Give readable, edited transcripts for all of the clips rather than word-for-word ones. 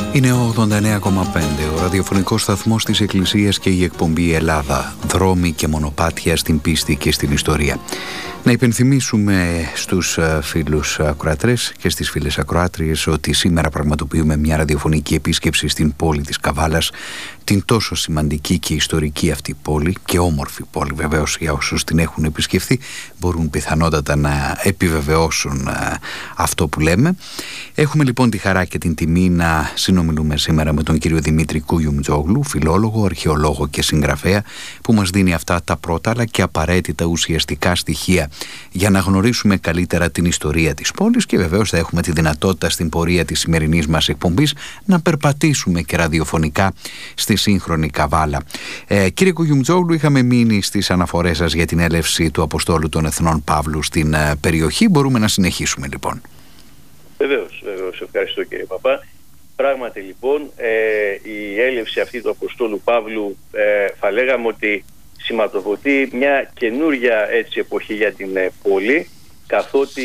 Είναι ο 89,5, ο ραδιοφωνικός σταθμός της Εκκλησίας και η εκπομπή Ελλάδα, δρόμοι και μονοπάτια στην πίστη και στην ιστορία. Να υπενθυμίσουμε στους φίλους ακροατρές και στις φίλες ακροάτριες ότι σήμερα πραγματοποιούμε μια ραδιοφωνική επίσκεψη στην πόλη της Καβάλας, την τόσο σημαντική και ιστορική αυτή πόλη και όμορφη πόλη. Βεβαίως, για όσους την έχουν επισκεφθεί μπορούν πιθανότατα να επιβεβαιώσουν αυτό που λέμε. Έχουμε λοιπόν τη χαρά και την τιμή να συνομιλούμε σήμερα με τον κύριο Δημήτρη Κουγιουμτζόγλου, φιλόλογο, αρχαιολόγο και συγγραφέα, που μας δίνει αυτά τα πρώτα αλλά και απαραίτητα ουσιαστικά στοιχεία για να γνωρίσουμε καλύτερα την ιστορία της πόλης, και βεβαίως θα έχουμε τη δυνατότητα στην πορεία της σημερινής μας εκπομπής να περπατήσουμε και ραδιοφωνικά στη σύγχρονη Καβάλα. Κύριε Κουγιουμτζόγλου, είχαμε μείνει στις αναφορές σας για την έλευση του Αποστόλου των Εθνών Παύλου στην περιοχή. Μπορούμε να συνεχίσουμε λοιπόν. Βεβαίως, ευχαριστώ κύριε Παπά. Πράγματι λοιπόν η έλευση αυτή του Αποστόλου Παύλου θα λέγαμε ότι σηματοδοτεί μια καινούρια εποχή για την πόλη, καθότι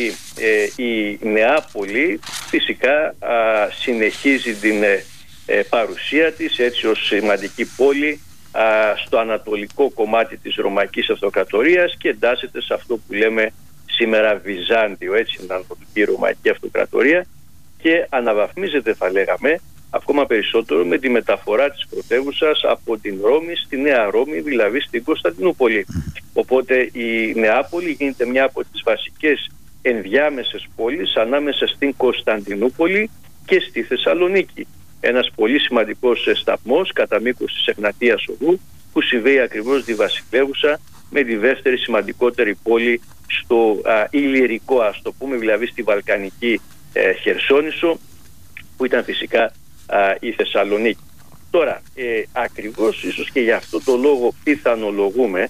η Νεάπολη φυσικά συνεχίζει την παρουσία της έτσι ως σημαντική πόλη στο ανατολικό κομμάτι της Ρωμαϊκής Αυτοκρατορίας και εντάσσεται σε αυτό που λέμε σήμερα Βυζάντιο, έτσι, την Ανατολική Ρωμαϊκή Αυτοκρατορία, και αναβαθμίζεται, θα λέγαμε, ακόμα περισσότερο με τη μεταφορά της πρωτεύουσας από την Ρώμη στη Νέα Ρώμη, δηλαδή στην Κωνσταντινούπολη. Οπότε η Νεάπολη γίνεται μια από τις βασικές ενδιάμεσες πόλεις ανάμεσα στην Κωνσταντινούπολη και στη Θεσσαλονίκη. Ένας πολύ σημαντικός σταθμός κατά μήκος της Εγνατίας Οδού, που συνδέει ακριβώς τη βασιλεύουσα με τη δεύτερη σημαντικότερη πόλη στο Ηλυρικό, ας το πούμε, δηλαδή στη Βαλκανική Χερσόνησο, που ήταν φυσικά η Θεσσαλονίκη. Τώρα, ακριβώς ίσως και για αυτό το λόγο πιθανολογούμε,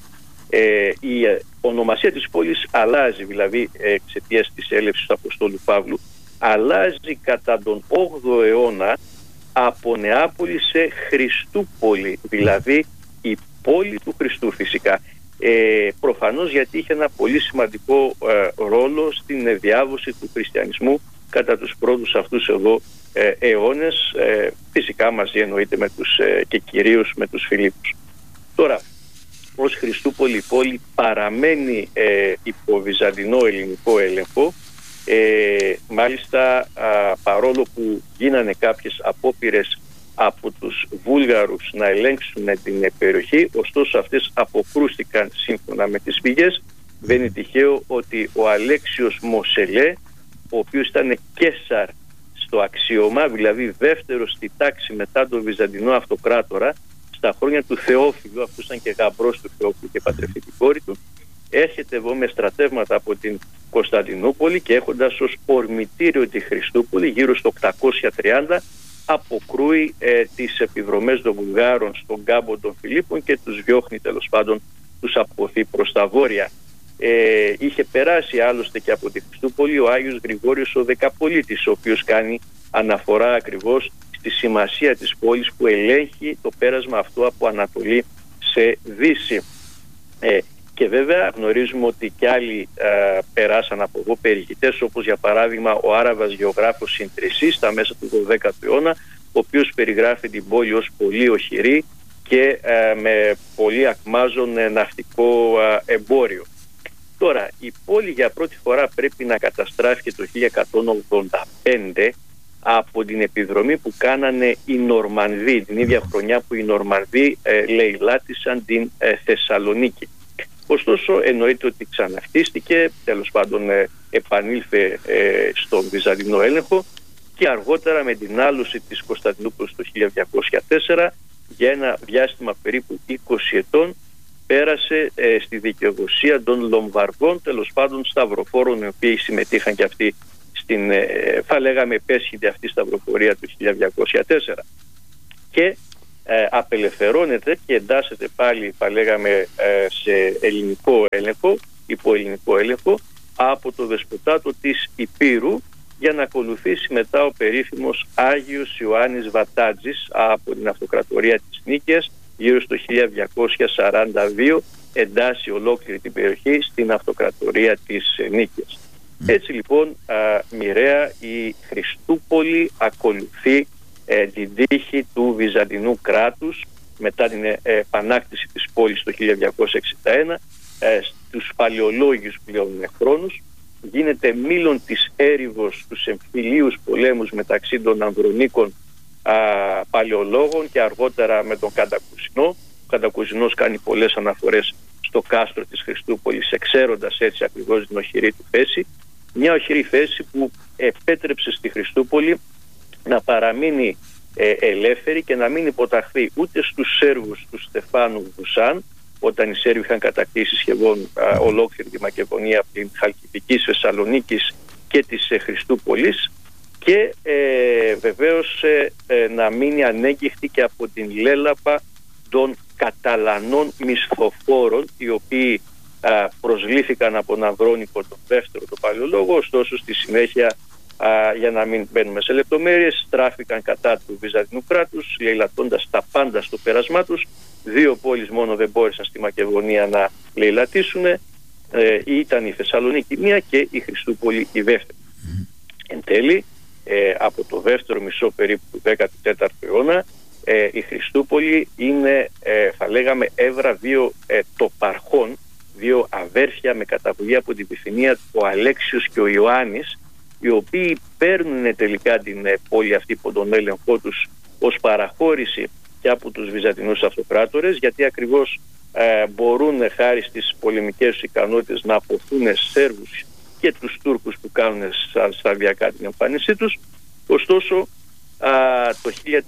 η ονομασία της πόλης αλλάζει, δηλαδή εξαιτίας της έλευσης του Αποστόλου Παύλου, αλλάζει κατά τον 8ο αιώνα από Νεάπολη σε Χριστούπολη, δηλαδή η πόλη του Χριστού φυσικά. Προφανώς γιατί είχε ένα πολύ σημαντικό ρόλο στην διάδοση του χριστιανισμού κατά τους πρώτους αυτούς εδώ αιώνες, φυσικά μαζί εννοείται με τους, και κυρίως με τους Φιλίππους. Τώρα, ως Χριστούπολη η πόλη παραμένει υπό βυζαντινό ελληνικό έλεγχο, μάλιστα παρόλο που γίνανε κάποιες απόπειρες από τους Βούλγαρους να ελέγξουν την περιοχή, ωστόσο αυτές αποκρούστηκαν σύμφωνα με τις πηγές. Δεν είναι τυχαίο ότι ο Αλέξιος Μοσελέ, ο οποίος ήταν Κέσαρ στο αξίωμα, δηλαδή δεύτερος στη τάξη μετά τον Βυζαντινό Αυτοκράτορα, στα χρόνια του Θεόφιλου, αυτού ήταν και γαμπρός του Θεόφιλου και πατρευτή την κόρη του, έρχεται εδώ με στρατεύματα από την Κωνσταντινούπολη και έχοντας ως ορμητήριο τη Χριστούπολη γύρω στο 830, αποκρούει τις επιδρομές των Βουλγάρων στον κάμπο των Φιλίππων και τους διώχνει, τέλος πάντων τους αποθεί προς τα βόρεια. Είχε περάσει άλλωστε και από τη Χριστούπολη ο Άγιος Γρηγόριος ο Δεκαπολίτης, ο οποίος κάνει αναφορά ακριβώς στη σημασία της πόλης που ελέγχει το πέρασμα αυτό από Ανατολή σε Δύση. Και βέβαια γνωρίζουμε ότι και άλλοι περάσαν από εδώ περιηγητές, όπως για παράδειγμα ο Άραβας γεωγράφος Συντρισσής στα μέσα του 12ου αιώνα, ο οποίος περιγράφει την πόλη ως πολύ οχυρή και με πολύ ακμάζον ναυτικό εμπόριο. Τώρα, η πόλη για πρώτη φορά πρέπει να καταστράφηκε το 1185 από την επιδρομή που κάνανε οι Νορμανδοί, την ίδια χρονιά που οι Νορμανδοί λαιλάτισαν την Θεσσαλονίκη. Ωστόσο, εννοείται ότι ξαναχτίστηκε, τέλος πάντων επανήλθε στον βυζαντινό έλεγχο και αργότερα με την άλωση της Κωνσταντινούπολης το 1204 για ένα διάστημα περίπου 20 ετών πέρασε στη δικαιοδοσία των Λομβαρδών, τέλος πάντων σταυροφόρων, οι οποίοι συμμετείχαν και αυτοί στην, θα λέγαμε, επέσχυνται αυτή σταυροφορία του 1204. Και απελευθερώνεται και εντάσσεται πάλι, θα λέγαμε, σε ελληνικό έλεγχο, υπό ελληνικό έλεγχο, από το δεσποτάτο της Υπήρου, για να ακολουθήσει μετά ο περίφημος Άγιος Ιωάννης Βατάτζης από την Αυτοκρατορία της Νίκαιας γύρω στο 1242, εντάσσει ολόκληρη την περιοχή στην Αυτοκρατορία της Νίκαιας. Έτσι λοιπόν μοιραία η Χριστούπολη ακολουθεί την τύχη του Βυζαντινού κράτους μετά την επανάκτηση της πόλης το 1261, στους παλαιολόγιους πλέον χρόνους. Γίνεται μήλον της έρηβος στους εμφυλίους πολέμους μεταξύ των Ανδρονίκων παλαιολόγων και αργότερα με τον Καντακουζινό. Ο Καντακουζινός κάνει πολλές αναφορές στο κάστρο της Χριστούπολης, εξαίροντας έτσι ακριβώς την οχυρή του θέση. Μια οχυρή θέση που επέτρεψε στη Χριστούπολη να παραμείνει ελεύθερη και να μην υποταχθεί ούτε στους Σέρβους του Στεφάνου Βουσάν, όταν οι Σέρβοι είχαν κατακτήσει σχεδόν ολόκληρη τη Μακεδονία από την Χαλκιδικής, Θεσσαλονίκης και της Χριστούπολης, και βεβαίως να μείνει ανέγκυχτη και από την λέλαπα των Καταλανών μισθοφόρων, οι οποίοι προσλήφθηκαν από τον Ανδρώνικο τον δεύτερο, τον παλαιολόγο, ωστόσο στη συνέχεια, για να μην μπαίνουμε σε λεπτομέρειες, στράφηκαν κατά του Βυζαντινού κράτους, λαιλατώντας τα πάντα στο πέρασμά τους. 2 πόλεις μόνο δεν μπόρεσαν στη Μακεδονία να λαιλατίσουν, ήταν η Θεσσαλονίκη μία και η Χριστούπολη η δεύτερη. Εν τέλει, από το δεύτερο μισό περίπου του 14ου αιώνα, η Χριστούπολη είναι, θα λέγαμε, έβρα 2 τοπαρχών, 2 αδέρφια με καταβολή από την Βυθινία, ο Αλέξιος και ο Ιωάννης, οι οποίοι παίρνουν τελικά την πόλη αυτή υπό τον έλεγχό τους ως παραχώρηση και από τους Βυζαντινούς αυτοκράτορες, γιατί ακριβώς μπορούν χάρη στις πολεμικές τους ικανότητες να αποθούν Σέρβους και τους Τούρκους που κάνουν σταδιακά την εμφάνισή τους. Ωστόσο, το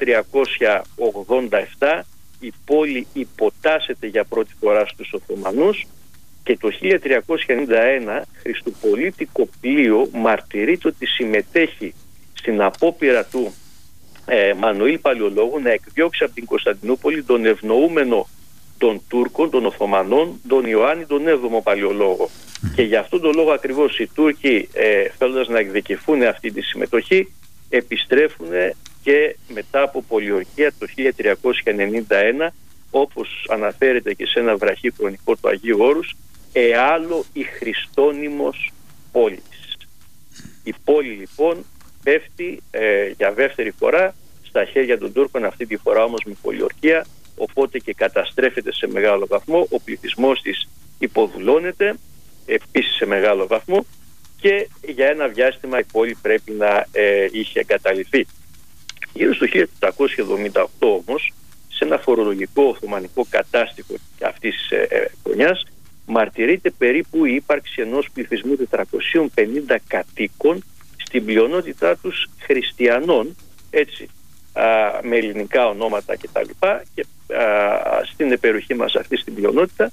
1387 η πόλη υποτάσσεται για πρώτη φορά στους Οθωμανούς και το 1391 χριστουπολίτικο πλοίο μαρτυρείται ότι συμμετέχει στην απόπειρα του Μανουήλ Παλαιολόγου να εκδιώξει από την Κωνσταντινούπολη τον ευνοούμενο των Τούρκων, των Οθωμανών, τον Ιωάννη τον 7ο Παλαιολόγο. Και για αυτόν τον λόγο ακριβώς οι Τούρκοι, θέλοντας να εκδικηθούν αυτή τη συμμετοχή, επιστρέφουν και μετά από πολιορκία το 1391, όπως αναφέρεται και σε ένα βραχή χρονικό του Αγίου Όρους, εάλλο η Χριστόνυμος πόλης. Η πόλη λοιπόν πέφτει για δεύτερη φορά στα χέρια των Τούρκων, αυτή τη φορά όμως με πολιορκία, οπότε και καταστρέφεται σε μεγάλο βαθμό, ο πληθυσμός της υποδουλώνεται επίσης σε μεγάλο βαθμό και για ένα διάστημα η πόλη πρέπει να είχε εγκαταλειφθεί. Γύρω στο 1478 όμως, σε ένα φορολογικό οθωμανικό κατάστοιχο αυτής της χρονιάς, μαρτυρείται περίπου η ύπαρξη ενός πληθυσμού 450 κατοίκων, στην πλειονότητά τους χριστιανών, έτσι, με ελληνικά ονόματα κτλ. Και στην περιοχή μας αυτή στην πλειονότητα,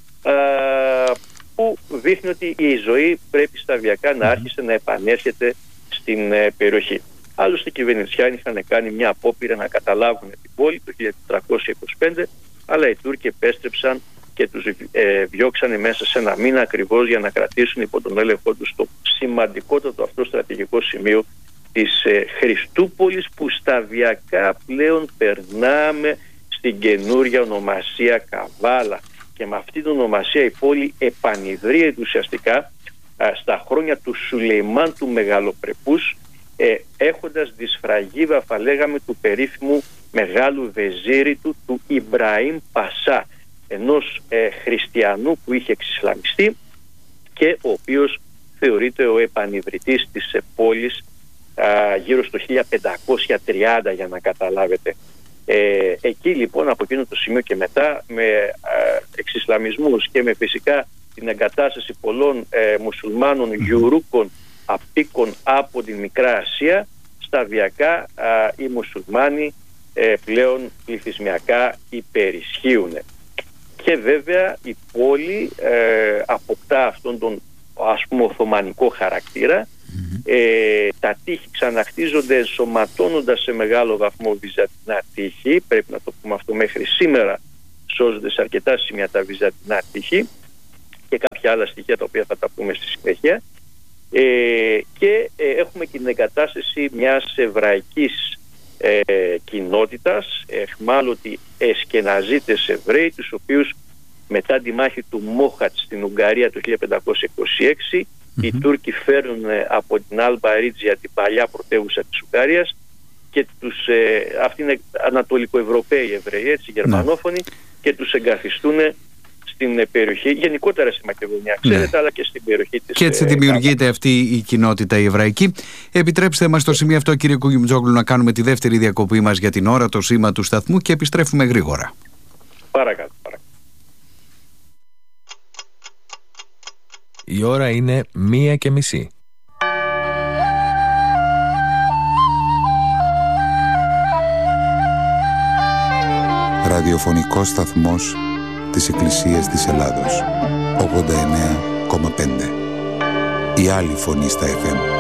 που δείχνει ότι η ζωή πρέπει σταδιακά να άρχισε να επανέρχεται στην περιοχή. Άλλωστε και οι Βενετσιάνοι είχαν κάνει μια απόπειρα να καταλάβουν την πόλη το 1425, αλλά οι Τούρκοι επέστρεψαν και τους διώξανε μέσα σε ένα μήνα ακριβώς για να κρατήσουν υπό τον έλεγχό τους το σημαντικότατο αυτό στρατηγικό σημείο της Χριστούπολης, που σταδιακά πλέον περνάμε στην καινούρια ονομασία Καβάλα. Και με αυτή την ονομασία η πόλη επανειδρύεται ουσιαστικά στα χρόνια του Σουλεϊμάν του Μεγαλοπρεπούς, έχοντας τη σφραγίδα, θα λέγαμε, του περίφημου μεγάλου βεζίρι του Ιμπραήμ Πασά, ενός χριστιανού που είχε εξισλαμιστεί και ο οποίος θεωρείται ο επανειδρυτής της πόλης γύρω στο 1530, για να καταλάβετε. Εκεί λοιπόν, από εκείνο το σημείο και μετά, με εξισλαμισμούς και με φυσικά την εγκατάσταση πολλών μουσουλμάνων γιουρούκων απίκων από την Μικρά Ασία, σταδιακά οι μουσουλμάνοι πλέον πληθυσμιακά υπερισχύουν. Και βέβαια η πόλη αποκτά αυτόν τον, ας πούμε, οθωμανικό χαρακτήρα. Τα τείχη ξαναχτίζονται ενσωματώνοντας σε μεγάλο βαθμό βυζαντινά τείχη. Πρέπει να το πούμε αυτό, μέχρι σήμερα σώζονται σε αρκετά σημεία τα βυζαντινά τείχη και κάποια άλλα στοιχεία τα οποία θα τα πούμε στη συνέχεια. Και έχουμε και την εγκατάσταση μιας εβραϊκής κοινότητας, εχμάλωτοι Εσκεναζίτες Εβραίοι, τους οποίους μετά τη μάχη του Μόχατ στην Ουγγαρία το 1526 οι Τούρκοι φέρνουν από την Αλμπα Ρίτζια, την παλιά πρωτεύουσα της Ουγγαρίας, και αυτοί είναι Ανατολικοευρωπαίοι Εβραίοι, έτσι, γερμανόφωνοι, και τους εγκαθιστούν στην περιοχή, γενικότερα στη Μακεδονία, ξέρετε, αλλά και στην περιοχή της. Και έτσι δημιουργείται αυτή η κοινότητα η εβραϊκή. Επιτρέψτε μας στο σημείο αυτό, κύριε Κουγιουμτζόγλου, να κάνουμε τη δεύτερη διακοπή μας για την ώρα, το σήμα του σταθμού, και επιστρέφουμε γρήγορα. Παρακαλώ. Η ώρα είναι 1:30. Ραδιοφωνικός σταθμός της Εκκλησίας της Ελλάδος, 89,5. Η άλλη φωνή στα FM.